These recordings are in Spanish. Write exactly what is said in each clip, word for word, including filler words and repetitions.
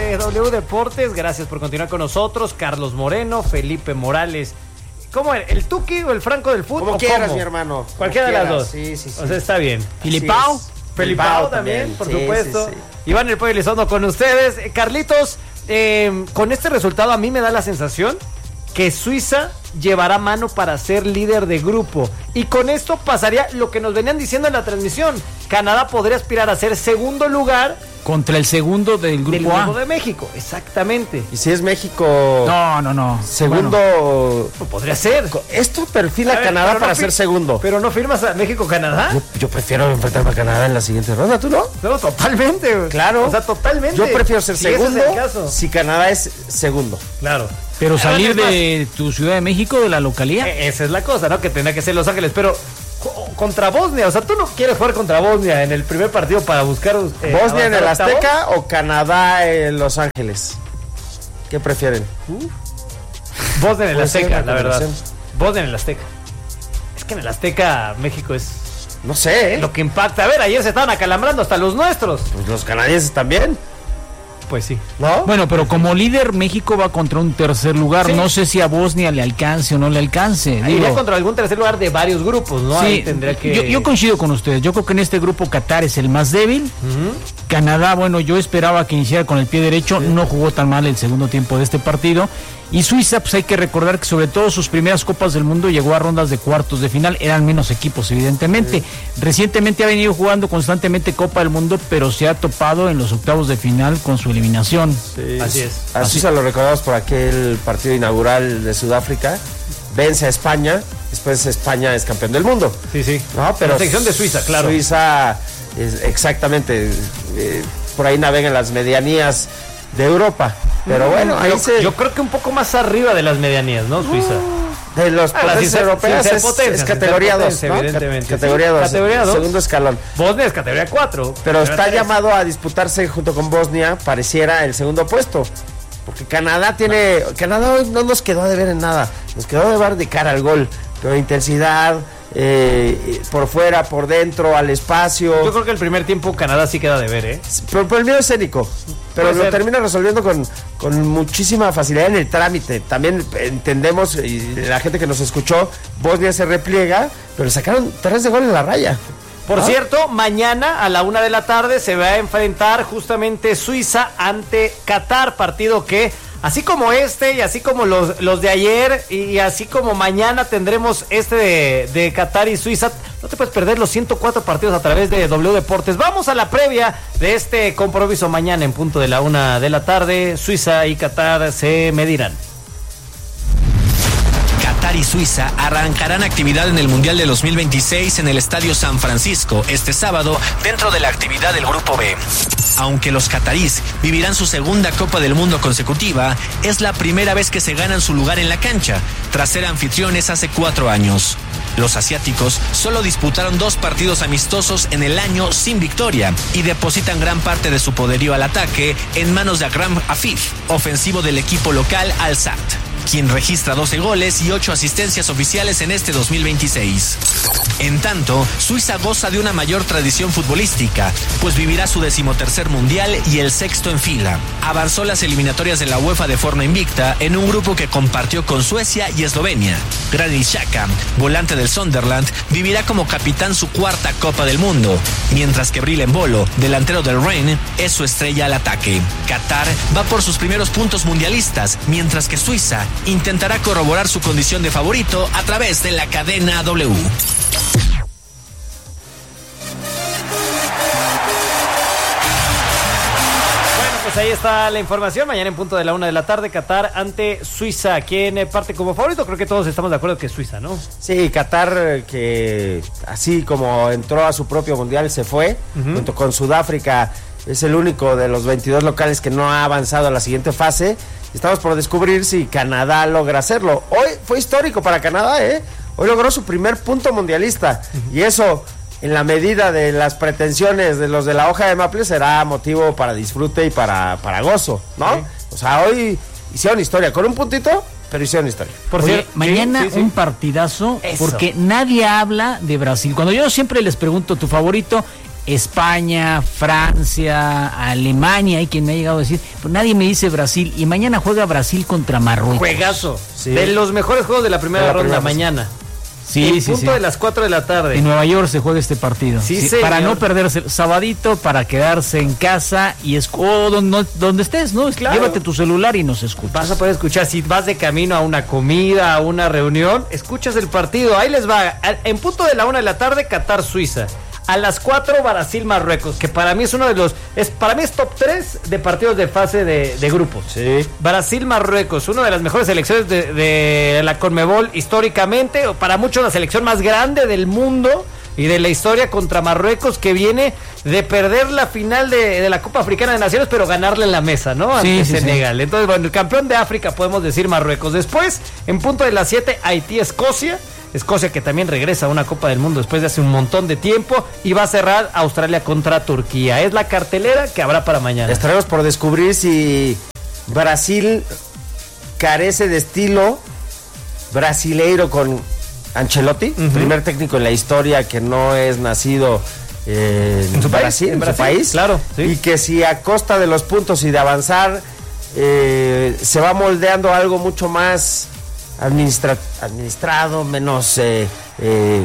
de W Deportes. Gracias por continuar con nosotros. Carlos Moreno, Felipe Morales. ¿Cómo era? ¿El Tuki o el Franco del fútbol? Como quieras, mi hermano. Cualquiera de las dos. Sí, sí, sí. O sea, está bien. Filipao. Felipao también, por sí, supuesto. Sí, sí. Iván El Pollo Elizondo con ustedes. Eh, Carlitos, eh, con este resultado a mí me da la sensación que Suiza llevará mano para ser líder de grupo. Y con esto pasaría lo que nos venían diciendo en la transmisión. Canadá podría aspirar a ser segundo lugar contra el segundo del grupo, del grupo A. de México, exactamente. Y si es México... No, no, no. Segundo... Bueno, pues podría ser. Esto perfila a, a ver, Canadá no para ser segundo. ¿Pero no firmas a México-Canadá? Yo, yo prefiero enfrentarme a Canadá en la siguiente ronda, ¿tú no? No, totalmente. Claro. O sea, totalmente. Yo prefiero ser si segundo ese es el caso. si Canadá es segundo. Claro. Pero salir de tu Ciudad de México, de la localía. E- esa es la cosa, ¿no? Que tendrá que ser Los Ángeles. Pero co- contra Bosnia, o sea, tú no quieres jugar contra Bosnia en el primer partido para buscar... Eh, ¿Bosnia en el Azteca o Canadá en Los Ángeles? ¿Qué prefieren? Uh. Bosnia en el Azteca, la verdad. Bosnia en el Azteca. Es que en el Azteca México es... No sé, ¿eh? Lo que impacta. A ver, ayer se estaban acalambrando hasta los nuestros. Pues los canadienses también. Pues sí. ¿No? Bueno, pero como líder México va contra un tercer lugar. Sí. No sé si a Bosnia le alcance o no le alcance. Ahí Digo, ya contra algún tercer lugar de varios grupos, ¿no? sí, Ahí tendría que... yo, yo coincido con ustedes. Yo creo que en este grupo Qatar es el más débil. Uh-huh. Canadá, bueno, yo esperaba que iniciara con el pie derecho. Sí. No jugó tan mal el segundo tiempo de este partido. Y Suiza, pues hay que recordar que sobre todo sus primeras Copas del Mundo llegó a rondas de cuartos de final. Eran menos equipos, evidentemente. Sí. Recientemente ha venido jugando constantemente Copa del Mundo, pero se ha topado en los octavos de final con su eliminación. Sí. Así es. A Suiza lo recordamos por aquel partido inaugural de Sudáfrica. Vence a España, después España es campeón del mundo. Sí, sí. No, pero la sección de Suiza, claro. Suiza, es exactamente, eh, por ahí navega en las medianías de Europa. Pero bueno, ahí yo, se... yo creo que un poco más arriba de las medianías, ¿no? Suiza. De los ah, potencias sin europeas sin es, potencia, es categoría dos, ¿no? Evidentemente. Categoría dos, Categoría dos. Segundo escalón. Bosnia es categoría cuatro. Pero está tres. Llamado a disputarse junto con Bosnia, pareciera el segundo puesto. Porque Canadá tiene... No. Canadá hoy no nos quedó de ver en nada. Nos quedó de ver de cara al gol. Pero intensidad... Eh, por fuera, por dentro, al espacio. Yo creo que el primer tiempo Canadá sí queda de ver, ¿eh? Pero, pero el miedo escénico. Pero lo ser. termina resolviendo con, con muchísima facilidad en el trámite. También entendemos, y la gente que nos escuchó, Bosnia se repliega, pero sacaron tres de gol en la raya. Por ¿Ah? cierto, mañana a la una de la tarde se va a enfrentar justamente Suiza ante Qatar, partido que... Así como este y así como los, los de ayer y así como mañana tendremos este de, de Qatar y Suiza, no te puedes perder los ciento cuatro partidos a través de W Deportes. Vamos a la previa de este compromiso mañana en punto de la una de la tarde. Suiza y Qatar se medirán. Qatar y Suiza arrancarán actividad en el Mundial de dos mil veintiséis en el Estadio San Francisco este sábado dentro de la actividad del Grupo B. Aunque los catarís vivirán su segunda Copa del Mundo consecutiva, es la primera vez que se ganan su lugar en la cancha, tras ser anfitriones hace cuatro años. Los asiáticos solo disputaron dos partidos amistosos en el año sin victoria y depositan gran parte de su poderío al ataque en manos de Akram Afif, ofensivo del equipo local Al-Sadd, quien registra doce goles y ocho asistencias oficiales en este dos mil veintiséis. En tanto, Suiza goza de una mayor tradición futbolística, pues vivirá su decimotercer mundial y el sexto en fila. Avanzó las eliminatorias de la UEFA de forma invicta en un grupo que compartió con Suecia y Eslovenia. Granit Xhaka, volante del Sunderland, vivirá como capitán su cuarta Copa del Mundo, mientras que Bril Embolo, delantero del Rennes, es su estrella al ataque. Qatar va por sus primeros puntos mundialistas, mientras que Suiza intentará corroborar su condición de favorito a través de la cadena W. Pues ahí está la información. Mañana en punto de la una de la tarde, Qatar ante Suiza. ¿Quién parte como favorito? Creo que todos estamos de acuerdo que es Suiza, ¿no? Sí, Qatar, que así como entró a su propio mundial, se fue, uh-huh. junto con Sudáfrica. Es el único de los veintidós locales que no ha avanzado a la siguiente fase. Estamos por descubrir si Canadá logra hacerlo. Hoy fue histórico para Canadá, ¿eh? Hoy logró su primer punto mundialista. Uh-huh. Y eso, en la medida de las pretensiones de los de la hoja de maple, será motivo para disfrute y para, para gozo, ¿no? Sí. O sea, hoy hicieron historia. Con un puntito, pero hicieron historia. Por Oye, cierto, mañana sí, sí, sí. un partidazo, eso. Porque nadie habla de Brasil. Cuando yo siempre les pregunto tu favorito, España, Francia, Alemania, hay quien me ha llegado a decir, pues nadie me dice Brasil, y mañana juega Brasil contra Marruecos. Juegazo, Sí. de los mejores juegos de la primera De la ronda, primera fase. mañana. Sí, en sí, punto sí. de las cuatro de la tarde. En Nueva York se juega este partido. Sí, Sí, señor. para no perderse, sabadito, para quedarse en casa y es o donde, donde estés, ¿no? Claro. Llévate tu celular y nos escuchas. Vas a poder escuchar, si vas de camino a una comida, a una reunión, escuchas el partido. Ahí les va. En punto de la una de la tarde, Qatar-Suiza. A las cuatro, Brasil-Marruecos, que para mí es uno de los... es Para mí es top tres de partidos de fase de, de grupos. Sí. Brasil-Marruecos, una de las mejores selecciones de, de la Conmebol históricamente, o para muchos la selección más grande del mundo y de la historia, contra Marruecos, que viene de perder la final de, de la Copa Africana de Naciones, pero ganarle en la mesa, ¿no? Ante Sí, sí, Senegal. Entonces, bueno, el campeón de África podemos decir Marruecos. Después, en punto de las siete, Haití-Escocia. Escocia, que también regresa a una Copa del Mundo después de hace un montón de tiempo, y va a cerrar Australia contra Turquía. Es la cartelera que habrá para mañana. Estaremos por descubrir si Brasil carece de estilo brasileiro con Ancelotti, Ujú. primer técnico en la historia que no es nacido eh, En su país, Brasil, en en su Brasil, país, claro, sí. y que si a costa de los puntos y de avanzar eh, se va moldeando algo mucho más administra- administrado, menos eh, eh,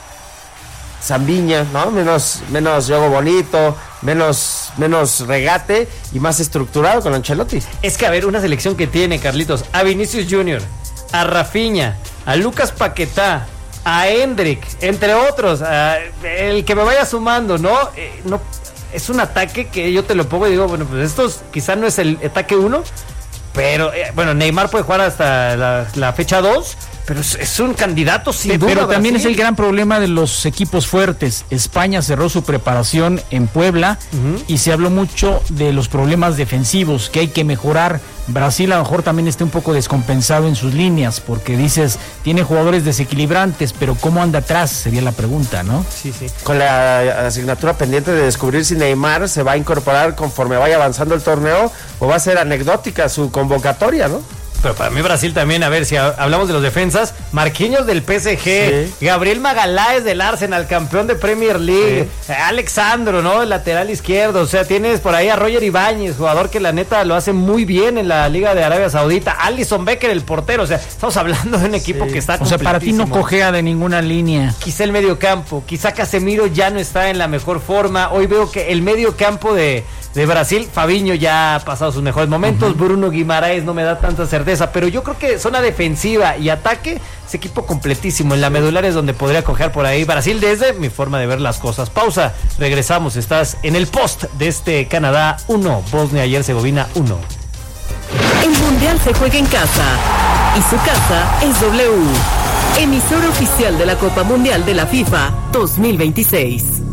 zambiña, ¿no? Menos, menos juego bonito, menos, menos regate y más estructurado con Ancelotti. Es que, a ver, una selección que tiene, Carlitos, a Vinicius Junior, a Rafinha, a Lucas Paquetá, a Endrick, entre otros, a el que me vaya sumando, ¿no? Eh, no es un ataque que yo te lo pongo y digo, bueno, pues estos quizás no es el ataque uno, pero, eh, bueno, Neymar puede jugar hasta la, la fecha dos, pero es, es un candidato sin Sí, duda. pero también es Brasil. el gran problema de los equipos fuertes. España cerró su preparación en Puebla Ujú. y se habló mucho de los problemas defensivos que hay que mejorar. Brasil a lo mejor también está un poco descompensado en sus líneas porque dices, tiene jugadores desequilibrantes, pero ¿cómo anda atrás? Sería la pregunta, ¿no? Sí, sí. Con la asignatura pendiente de descubrir si Neymar se va a incorporar conforme vaya avanzando el torneo o va a ser anecdótica su convocatoria, ¿no? Pero para mí Brasil también, a ver, si ha- hablamos de los defensas, Marquinhos del P S G, Sí. Gabriel Magaláes del Arsenal, campeón de Premier League, eh, Alexandro, ¿no? El lateral izquierdo, o sea, tienes por ahí a Roger Ibáñez, jugador que la neta lo hace muy bien en la Liga de Arabia Saudita, Alisson Becker, el portero, o sea, estamos hablando de un equipo Sí. que está O sea, para ti no completísimo. cojea de ninguna línea. Quizá el medio campo, quizá Casemiro ya no está en la mejor forma. Hoy veo que el medio campo de, de Brasil, Fabinho ya ha pasado sus mejores momentos, Bruno Guimaraes no me da tanta certeza, pero yo creo que zona defensiva y ataque, ese equipo completísimo. En la medular es donde podría coger por ahí Brasil, desde mi forma de ver las cosas. Pausa, regresamos, estás en el post de este Canadá uno, Bosnia y Herzegovina uno. El Mundial se juega en casa y su casa es W, emisora oficial de la Copa Mundial de la FIFA dos mil veintiséis.